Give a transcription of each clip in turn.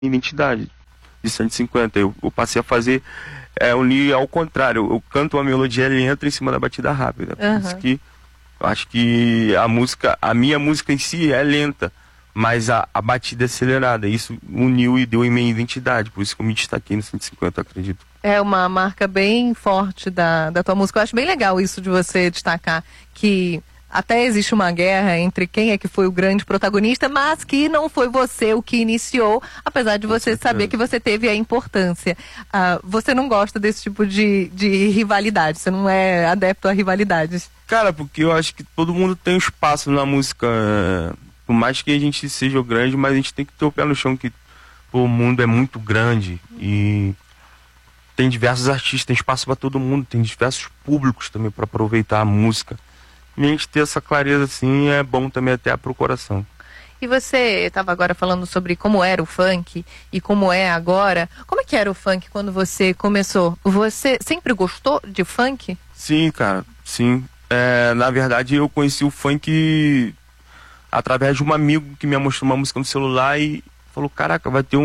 identidade de 150. Eu passei a fazer, unir ao contrário. Eu canto uma melodia lenta em cima da batida rápida. Por isso que eu acho que a minha música em si é lenta, mas a batida é acelerada. Isso uniu e deu em minha identidade. Por isso que eu me destaquei no 150, acredito. É uma marca bem forte da tua música. Eu acho bem legal isso de você destacar que até existe uma guerra entre quem é que foi o grande protagonista, mas que não foi você o que iniciou, apesar de você saber que você teve a importância. Você não gosta desse tipo de rivalidade, você não é adepto a rivalidades. Cara, porque eu acho que todo mundo tem um espaço na música. Por mais que a gente seja grande, mas a gente tem que ter o pé no chão, que o mundo é muito grande e tem diversos artistas, tem espaço para todo mundo, tem diversos públicos também para aproveitar a música. E a gente ter essa clareza assim é bom também até pro coração. E você estava agora falando sobre como era o funk e como é agora. Como é que era o funk quando você começou? Você sempre gostou de funk? Sim, cara, sim. Na verdade eu conheci o funk através de um amigo que me mostrou uma música no celular e falou, caraca, vai ter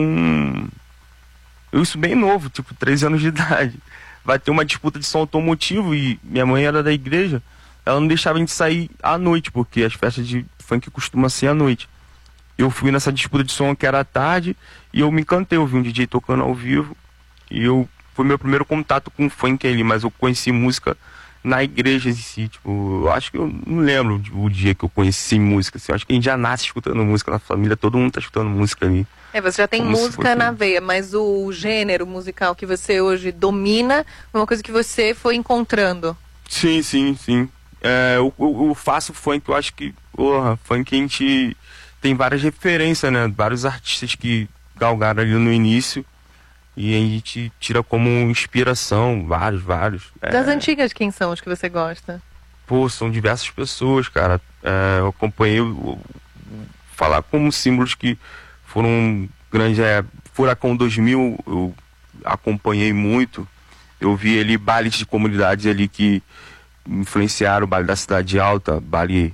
isso bem novo, tipo 13 anos de idade. Vai ter uma disputa de som automotivo e minha mãe era da igreja. Ela não deixava a gente sair à noite, porque as festas de funk costumam ser à noite. Eu fui nessa disputa de som que era à tarde e eu me encantei, eu vi um DJ tocando ao vivo e foi meu primeiro contato com o funk ali, mas eu conheci música na igreja em si, tipo, eu acho que eu não lembro o dia que eu conheci música, assim, eu acho que a gente já nasce escutando música na família, todo mundo tá escutando música ali. Você já tem música na veia, mas o gênero musical que você hoje domina é uma coisa que você foi encontrando. Sim, sim, sim. Eu faço funk, eu acho que, funk a gente tem várias referências, né? Vários artistas que galgaram ali no início e a gente tira como inspiração, vários. Das antigas, quem são os que você gosta? Pô, são diversas pessoas, cara. Eu acompanhei, falar como símbolos que foram grandes, Furacão 2000, eu acompanhei muito. Eu vi ali bailes de comunidades ali que influenciaram o baile da Cidade Alta, baile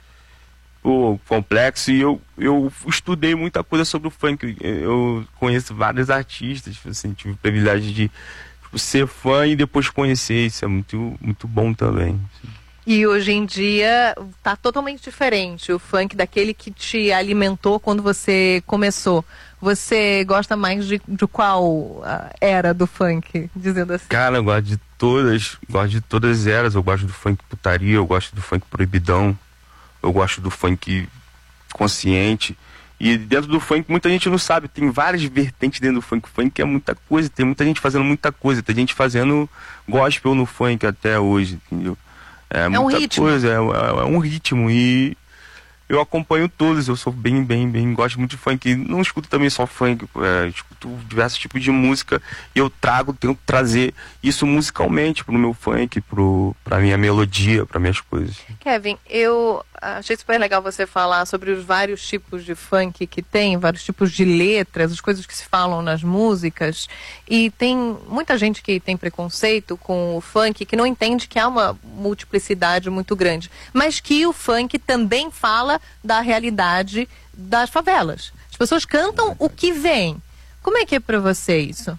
complexo, e eu estudei muita coisa sobre o funk. Eu conheço vários artistas, assim, tive o privilégio de ser fã e depois conhecer, isso é muito, muito bom também. E hoje em dia tá totalmente diferente o funk daquele que te alimentou quando você começou. Você gosta mais de qual era do funk, dizendo assim? Cara, eu gosto de todas as eras. Eu gosto do funk putaria, eu gosto do funk proibidão, eu gosto do funk consciente. E dentro do funk muita gente não sabe, tem várias vertentes dentro do funk. O funk é muita coisa, tem muita gente fazendo muita coisa, tem gente fazendo gospel no funk até hoje, entendeu? É muita um ritmo. Coisa, é um ritmo e eu acompanho todos, eu sou bem, gosto muito de funk, não escuto também só funk, escuto diversos tipos de música e eu tento trazer isso musicalmente pro meu funk, pra minha melodia, pra minhas coisas. Kevin, eu achei super legal você falar sobre os vários tipos de funk que tem, vários tipos de letras, as coisas que se falam nas músicas, e tem muita gente que tem preconceito com o funk, que não entende que há uma multiplicidade muito grande, mas que o funk também fala da realidade das favelas. As pessoas cantam o que vem. Como é que é pra você isso?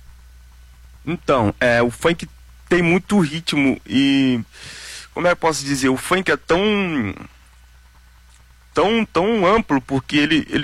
Então, o funk tem muito ritmo e, como é que eu posso dizer, o funk é tão amplo, porque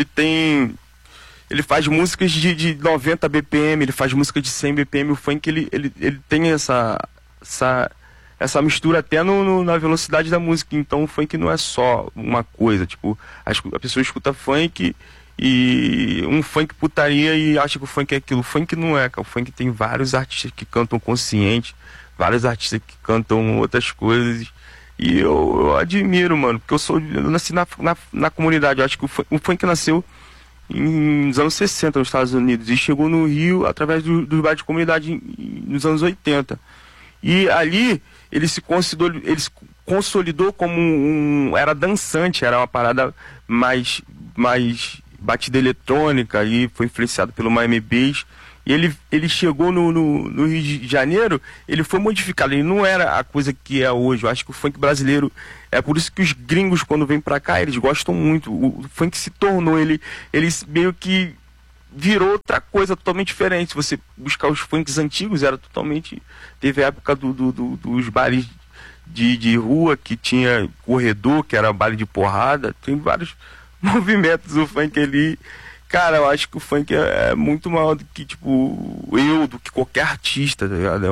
ele faz músicas de 90 BPM, ele faz música de 100 BPM, o funk ele tem essa mistura até na velocidade da música. Então o funk não é só uma coisa, tipo, a pessoa escuta funk e um funk putaria e acha que o funk é aquilo. O funk não é, cara. O funk tem vários artistas que cantam consciente, vários artistas que cantam outras coisas. E eu admiro, mano, porque eu nasci na comunidade. Eu acho que o funk nasceu nos anos 60 nos Estados Unidos e chegou no Rio através dos bairros de comunidade nos anos 80. E ali ele se consolidou como era dançante, era uma parada mais batida eletrônica, e foi influenciado pelo Miami Bass. E ele chegou no Rio de Janeiro, ele foi modificado, ele não era a coisa que é hoje. Eu acho que o funk brasileiro, é por isso que os gringos, quando vêm pra cá, eles gostam muito. O funk se tornou, ele meio que virou outra coisa totalmente diferente. Se você buscar os funks antigos, era totalmente... Teve a época dos bailes de rua, que tinha corredor, que era baile de porrada. Tem vários movimentos do funk ali. Cara, eu acho que o funk é muito maior do que, tipo, do que qualquer artista, tá ligado?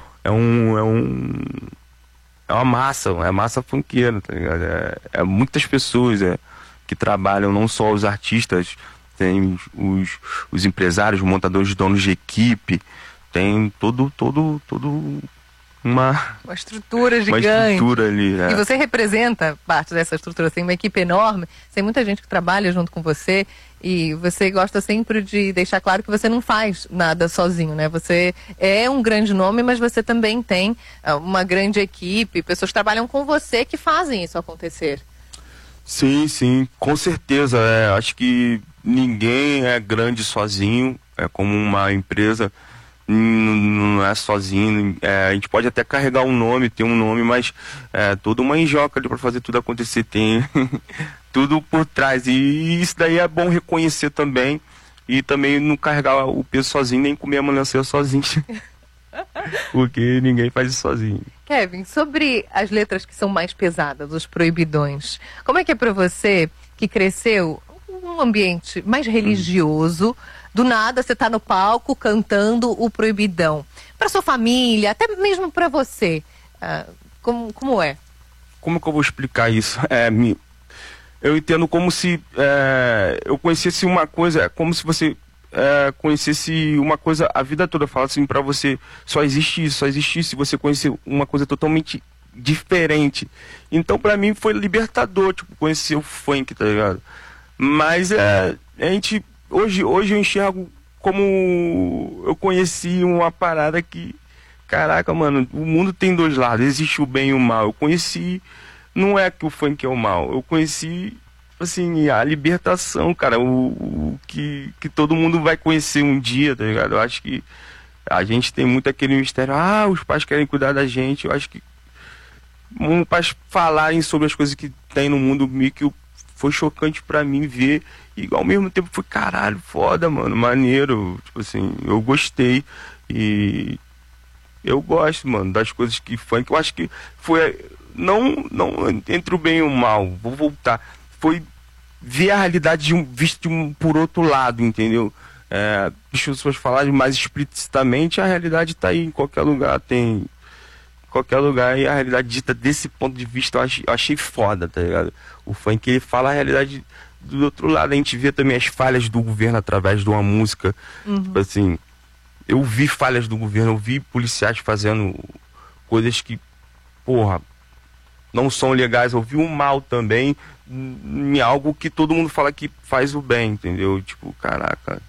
É uma massa funkeira, tá ligado? É muitas pessoas que trabalham, não só os artistas, tem os empresários, montadores, donos de equipe, tem uma estrutura gigante. Uma estrutura ali, E você representa parte dessa estrutura, tem uma equipe enorme, tem muita gente que trabalha junto com você, e você gosta sempre de deixar claro que você não faz nada sozinho, né? Você é um grande nome, mas você também tem uma grande equipe, pessoas que trabalham com você que fazem isso acontecer. Sim, com certeza. Acho que ninguém é grande sozinho, é como uma empresa, não é sozinho. A gente pode até carregar um nome, ter um nome, mas toda uma enjoca ali para fazer tudo acontecer, tem tudo por trás. E isso daí é bom reconhecer também, e também não carregar o peso sozinho, nem comer a melancia sozinho. Porque ninguém faz isso sozinho. Kevin, sobre as letras que são mais pesadas, os proibidões, como é que é para você, que cresceu num ambiente mais religioso, do nada você tá no palco cantando o proibidão? Para sua família, até mesmo para você, como é? Como que eu vou explicar isso? Eu entendo como se eu conhecesse uma coisa, como se você conhecesse uma coisa a vida toda. Fala assim pra você, só existe isso, se você conhecer uma coisa totalmente diferente. Então pra mim foi libertador, tipo, conhecer o funk, tá ligado? Mas a gente, hoje eu enxergo como eu conheci uma parada que, caraca, mano, o mundo tem dois lados, existe o bem e o mal. Eu conheci, não é que o funk é o mal, eu conheci, assim, a libertação, cara, o que todo mundo vai conhecer um dia, tá ligado? Eu acho que a gente tem muito aquele mistério, os pais querem cuidar da gente. Eu acho que os pais falarem sobre as coisas que tem no mundo, meio que foi chocante pra mim ver, e ao mesmo tempo foi, caralho, foda, mano, maneiro, tipo assim, eu gostei, e eu gosto, mano, das coisas que funk, eu acho que foi, não entre o bem e o mal, vou voltar, foi ver a realidade visto por outro lado, entendeu? Deixa as pessoas falarem mais explicitamente, a realidade tá aí, em qualquer lugar tem, qualquer lugar, e a realidade dita desse ponto de vista eu achei foda, tá ligado? O funk, ele fala a realidade do outro lado, a gente vê também as falhas do governo através de uma música, tipo assim, eu vi falhas do governo, eu vi policiais fazendo coisas que, porra, não são legais, eu vi o mal também em algo que todo mundo fala que faz o bem, entendeu? Tipo, caraca,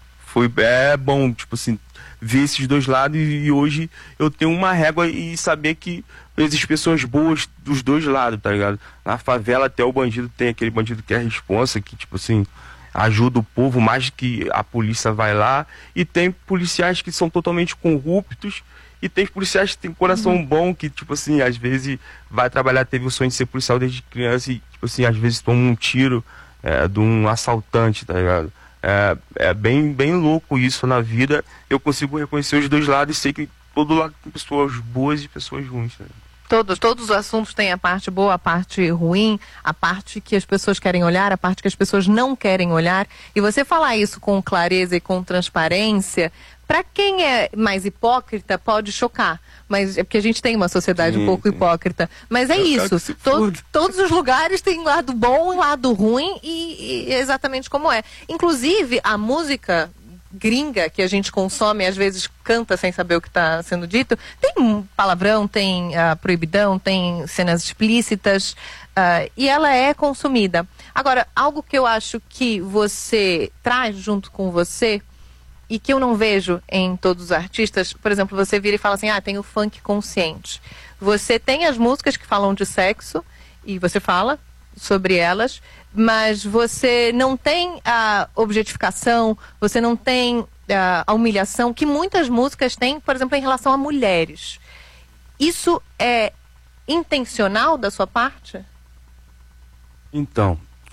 é bom, tipo assim, ver esses dois lados, e hoje eu tenho uma régua e saber que existem pessoas boas dos dois lados, tá ligado? Na favela até o bandido tem aquele bandido que é responsa, que tipo assim, ajuda o povo mais que a polícia vai lá, e tem policiais que são totalmente corruptos, e tem policiais que têm coração bom, que tipo assim, às vezes vai trabalhar, teve o sonho de ser policial desde criança, e tipo assim, às vezes toma um tiro de um assaltante, tá ligado? É bem louco isso na vida. Eu consigo reconhecer os dois lados e sei que todo lado tem pessoas boas e pessoas ruins, né? Todos os assuntos têm a parte boa, a parte ruim, a parte que as pessoas querem olhar, a parte que as pessoas não querem olhar. E você falar isso com clareza e com transparência, para quem é mais hipócrita, pode chocar. Mas é porque a gente tem uma sociedade um pouco hipócrita. Mas é isso. Todos os lugares têm lado bom e lado ruim, e é exatamente como é. Inclusive, a música gringa que a gente consome, às vezes canta sem saber o que está sendo dito, tem palavrão, tem proibidão, tem cenas explícitas, e ela é consumida. Agora, algo que eu acho que você traz junto com você e que eu não vejo em todos os artistas, por exemplo, você vira e fala assim, tem o funk consciente. Você tem as músicas que falam de sexo e você fala sobre elas, mas você não tem a objetificação, você não tem a humilhação que muitas músicas têm, por exemplo, em relação a mulheres. Isso é intencional da sua parte? Então,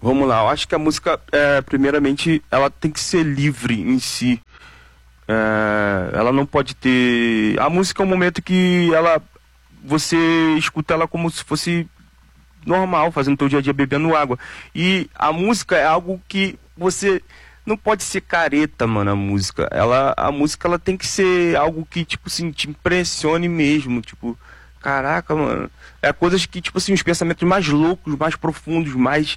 Vamos lá, eu acho que a música, primeiramente, ela tem que ser livre em si. Ela não pode ter... A música é um momento que você escuta ela como se fosse normal, fazendo teu dia a dia, bebendo água. E a música é algo que você não pode ser careta, mano, a música. A música, ela tem que ser algo que, tipo assim, te impressione mesmo, tipo... Caraca, mano. É coisas que, tipo assim, os pensamentos mais loucos, mais profundos, mais...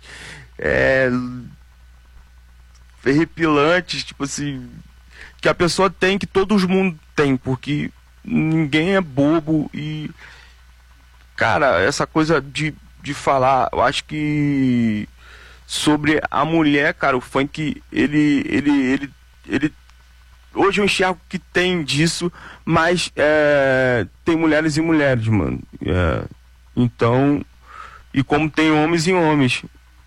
arrepilantes, tipo assim... Que a pessoa tem, que todo mundo tem, porque ninguém é bobo e... Cara, essa coisa de falar, eu acho que... Sobre a mulher, cara, o funk, ele hoje eu enxergo que tem disso, mas tem mulheres e mulheres, mano. Então, e como tem homens e homens.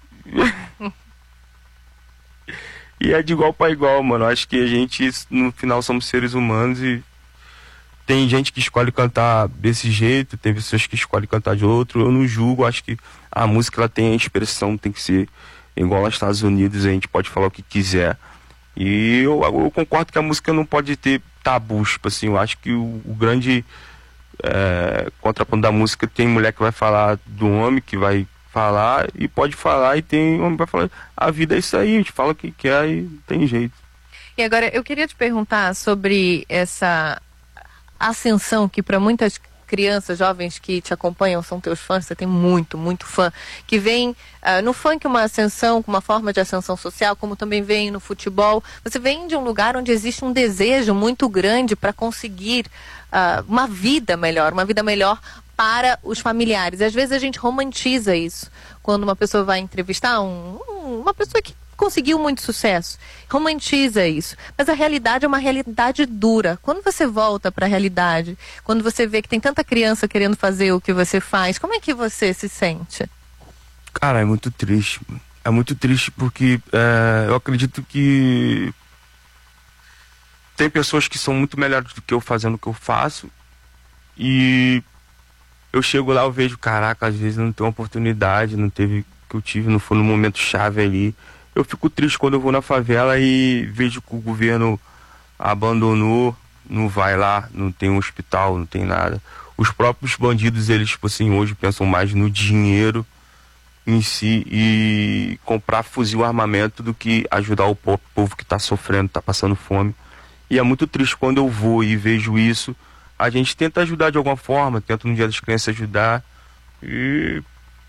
E é de igual para igual, mano. Acho que a gente, no final, somos seres humanos e tem gente que escolhe cantar desse jeito, tem pessoas que escolhem cantar de outro. Eu não julgo, acho que a música, ela tem a expressão, tem que ser igual aos Estados Unidos, a gente pode falar o que quiser. E eu concordo que a música não pode ter tabus, tipo assim, eu acho que o grande contraponto da música, tem mulher que vai falar do homem, que vai falar e pode falar, e tem homem que vai falar, a vida é isso aí, a gente fala o que quer e não tem jeito. E agora, eu queria te perguntar sobre essa ascensão que para muitas crianças, jovens que te acompanham, são teus fãs, você tem muito, muito fã, que vem no funk uma ascensão, uma forma de ascensão social, como também vem no futebol. Você vem de um lugar onde existe um desejo muito grande para conseguir uma vida melhor para os familiares. E às vezes a gente romantiza isso. Quando uma pessoa vai entrevistar uma pessoa que conseguiu muito sucesso, romantiza isso. Mas a realidade é uma realidade dura. Quando você volta para a realidade, quando você vê que tem tanta criança querendo fazer o que você faz, como é que você se sente? Cara, é muito triste. É muito triste porque eu acredito que tem pessoas que são muito melhores do que eu fazendo o que eu faço. E eu chego lá, eu vejo, caraca, às vezes não tem uma oportunidade, não teve que eu tive, não foi no momento chave ali. Eu fico triste quando eu vou na favela e vejo que o governo abandonou, não vai lá, não tem um hospital, não tem nada. Os próprios bandidos, eles, tipo assim, hoje pensam mais no dinheiro em si e comprar fuzil, armamento, do que ajudar o povo que está sofrendo, está passando fome. E é muito triste quando eu vou e vejo isso. A gente tenta ajudar de alguma forma, tenta no Dia das Crianças ajudar e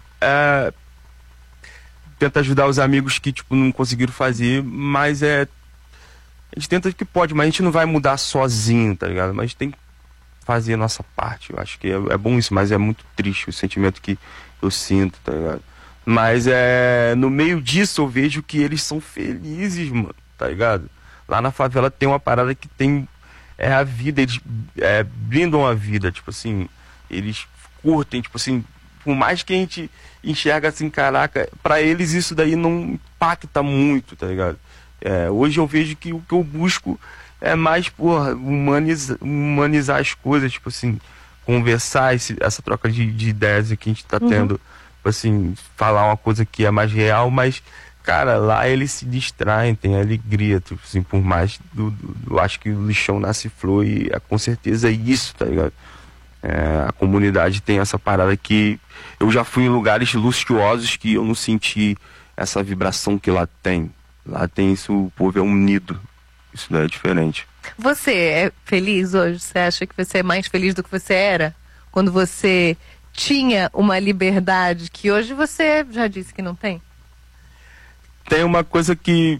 tenta ajudar os amigos que, tipo, não conseguiram fazer, mas a gente tenta o que pode, mas a gente não vai mudar sozinho, tá ligado? Mas a gente tem que fazer a nossa parte. Eu acho que é bom isso, mas é muito triste o sentimento que eu sinto, tá ligado? Mas no meio disso eu vejo que eles são felizes, mano, tá ligado? Lá na favela tem uma parada que tem a vida, eles brindam a vida, tipo assim, eles curtem, tipo assim, por mais que a gente enxerga assim, caraca, pra eles isso daí não impacta muito, tá ligado? Hoje eu vejo que o que eu busco é mais, porra, humanizar as coisas, tipo assim, conversar, essa troca de ideias que a gente tá tendo, tipo assim, falar uma coisa que é mais real, mas, cara, lá eles se distraem, tem alegria, tipo assim, por mais eu acho que o lixão nasce flor e com certeza é isso, tá ligado? A comunidade tem essa parada que eu já fui em lugares luxuosos que eu não senti essa vibração que lá tem. Lá tem isso, o povo é unido. Isso daí é diferente. Você é feliz hoje? Você acha que você é mais feliz do que você era? Quando você tinha uma liberdade que hoje você já disse que não tem? Tem uma coisa que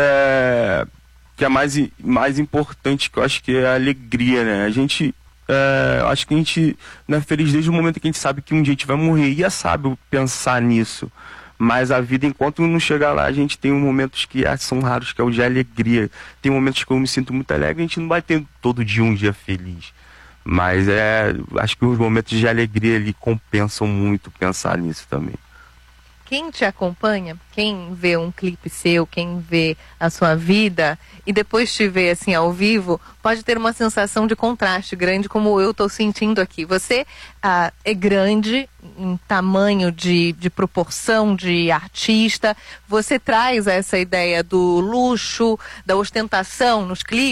é mais importante, que eu acho que é a alegria, né? A gente... acho que a gente não é feliz desde o momento que a gente sabe que um dia a gente vai morrer. E é sábio pensar nisso. Mas a vida, enquanto não chegar lá, a gente tem momentos que são raros, que é o de alegria. Tem momentos que eu me sinto muito alegre, a gente não vai ter todo dia um dia feliz. Mas acho que os momentos de alegria ali compensam muito pensar nisso também. quem te acompanha, quem vê um clipe seu, quem vê a sua vida e depois te vê assim ao vivo, pode ter uma sensação de contraste grande, como eu estou sentindo aqui. Você é grande em tamanho de proporção de artista, você traz essa ideia do luxo, da ostentação nos clipes.